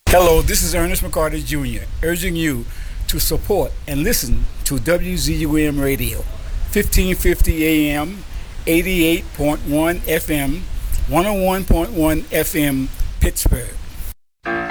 Hello, this is Ernest McCarty Jr., urging you to support and listen to WZUM Radio, 1550 AM, 88.1 FM, 101.1 FM, Pittsburgh.